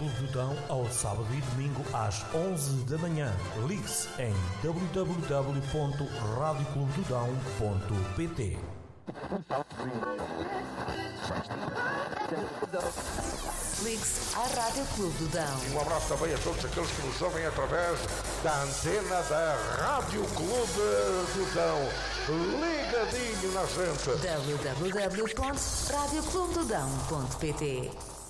Clube do Dão ao sábado e domingo às 11 da manhã. Ligue-se em www.radioclubedodão.pt. Ligue-se à Rádio Clube do Dão. Um abraço também a todos aqueles que nos ouvem através da antena da Rádio Clube do Dão. Ligadinho na gente. www.radioclubedodão.pt